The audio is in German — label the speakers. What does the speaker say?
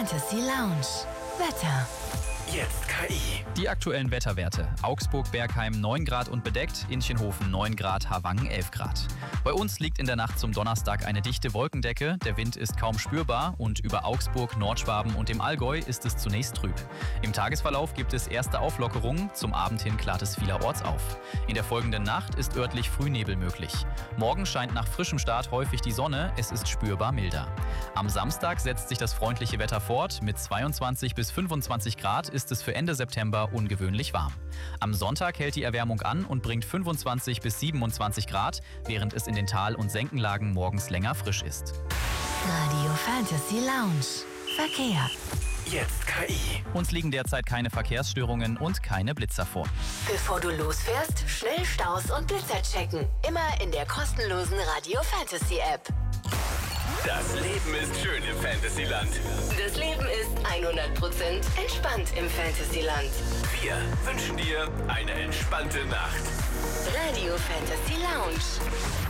Speaker 1: Fantasy Lounge. Wetter.
Speaker 2: Jetzt KI.
Speaker 3: Die aktuellen Wetterwerte. Augsburg-Bergheim 9 Grad und bedeckt, Inchenhofen 9 Grad, Harwangen 11 Grad. Bei uns liegt in der Nacht zum Donnerstag eine dichte Wolkendecke, der Wind ist kaum spürbar und über Augsburg, Nordschwaben und dem Allgäu ist es zunächst trüb. Im Tagesverlauf gibt es erste Auflockerungen, zum Abend hin klart es vielerorts auf. In der folgenden Nacht ist örtlich Frühnebel möglich. Morgen scheint nach frischem Start häufig die Sonne, es ist spürbar milder. Am Samstag setzt sich das freundliche Wetter fort, mit 22 bis 25 Grad ist es für Ende September ungewöhnlich warm. Am Sonntag hält die Erwärmung an und bringt 25 bis 27 Grad, während es in den Tal- und Senkenlagen morgens länger frisch ist.
Speaker 1: Radio Fantasy Lounge. Verkehr.
Speaker 2: Jetzt KI.
Speaker 3: Uns liegen derzeit keine Verkehrsstörungen und keine Blitzer vor.
Speaker 1: Bevor du losfährst, schnell Staus und Blitzer checken. Immer in der kostenlosen Radio Fantasy App.
Speaker 2: Das Leben ist schön im Fantasyland.
Speaker 1: Das Leben ist 100% entspannt im Fantasyland.
Speaker 2: Wir wünschen dir eine entspannte Nacht.
Speaker 1: Radio Fantasy Lounge.